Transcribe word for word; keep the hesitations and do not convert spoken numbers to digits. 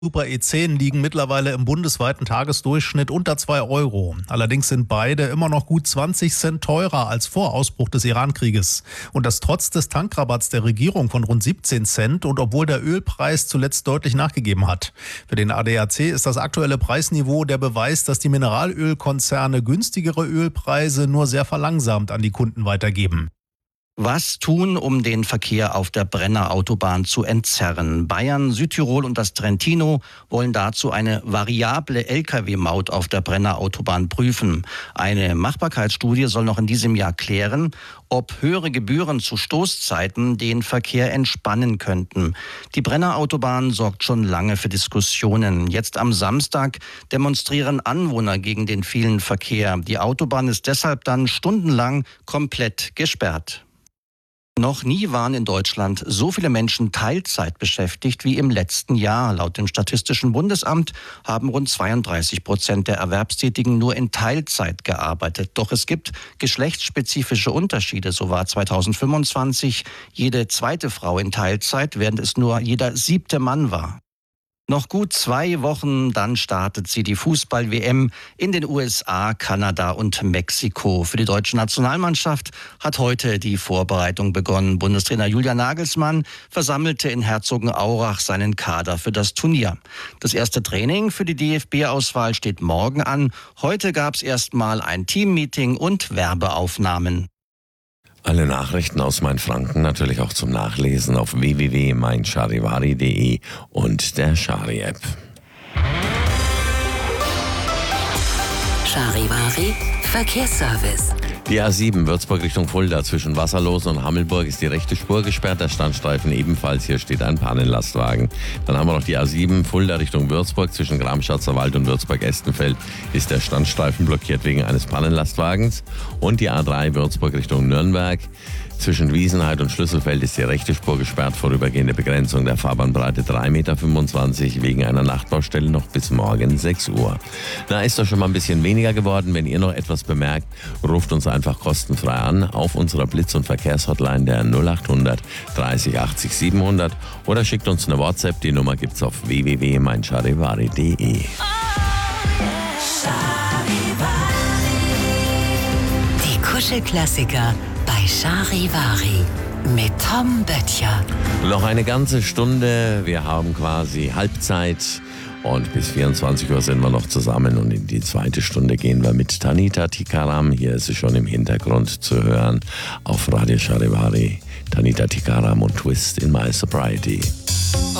Super E zehn liegen mittlerweile im bundesweiten Tagesdurchschnitt unter zwei Euro. Allerdings sind beide immer noch gut zwanzig Cent teurer als vor Ausbruch des Iran-Krieges. Und das trotz des Tankrabatts der Regierung von rund siebzehn Cent und obwohl der Ölpreis zuletzt deutlich nachgegeben hat. Für den A D A C ist das aktuelle Preisniveau der Beweis, dass die Mineralölkonzerne günstigere Ölpreise nur sehr verlangsamt an die Kunden weitergeben. Was tun, um den Verkehr auf der Brennerautobahn zu entzerren? Bayern, Südtirol und das Trentino wollen dazu eine variable L K W-Maut auf der Brennerautobahn prüfen. Eine Machbarkeitsstudie soll noch in diesem Jahr klären, ob höhere Gebühren zu Stoßzeiten den Verkehr entspannen könnten. Die Brennerautobahn sorgt schon lange für Diskussionen. Jetzt am Samstag demonstrieren Anwohner gegen den vielen Verkehr. Die Autobahn ist deshalb dann stundenlang komplett gesperrt. Noch nie waren in Deutschland so viele Menschen Teilzeit beschäftigt wie im letzten Jahr. Laut dem Statistischen Bundesamt haben rund zweiunddreißig Prozent der Erwerbstätigen nur in Teilzeit gearbeitet. Doch es gibt geschlechtsspezifische Unterschiede. So war zweitausendfünfundzwanzig jede zweite Frau in Teilzeit, während es nur jeder siebte Mann war. Noch gut zwei Wochen, dann startet sie die Fußball-W M in den U S A, Kanada und Mexiko. Für die deutsche Nationalmannschaft hat heute die Vorbereitung begonnen. Bundestrainer Julian Nagelsmann versammelte in Herzogenaurach seinen Kader für das Turnier. Das erste Training für die D F B-Auswahl steht morgen an. Heute gab es erstmal ein Teammeeting und Werbeaufnahmen. Alle Nachrichten aus Mainfranken natürlich auch zum Nachlesen auf w w w punkt mein charivari punkt de und der Chari-App. Charivari Verkehrsservice. Die A sieben Würzburg Richtung Fulda zwischen Wasserlosen und Hammelburg ist die rechte Spur gesperrt, der Standstreifen ebenfalls. Hier steht ein Pannenlastwagen. Dann haben wir noch die A sieben Fulda Richtung Würzburg zwischen Gramschatzer Wald und Würzburg-Estenfeld ist der Standstreifen blockiert wegen eines Pannenlastwagens. Und die A drei Würzburg Richtung Nürnberg zwischen Wiesenheid und Schlüsselfeld ist die rechte Spur gesperrt, vorübergehende Begrenzung der Fahrbahnbreite drei Komma fünfundzwanzig Meter wegen einer Nachtbaustelle noch bis morgen sechs Uhr. Na, ist doch schon mal ein bisschen weniger geworden. Wenn ihr noch etwas bemerkt, ruft uns einfach kostenfrei an auf unserer Blitz- und Verkehrshotline der null achthundert dreißig achtzig siebenhundert oder schickt uns eine WhatsApp. Die Nummer gibt's auf w w w punkt mein charivari punkt de. Die Kuschelklassiker bei Charivari mit Tom Böttcher. Noch eine ganze Stunde. Wir haben quasi Halbzeit. Und bis vierundzwanzig Uhr sind wir noch zusammen und in die zweite Stunde gehen wir mit Tanita Tikaram. Hier ist sie schon im Hintergrund zu hören auf Radio Charivari. Tanita Tikaram und Twist in My Sobriety.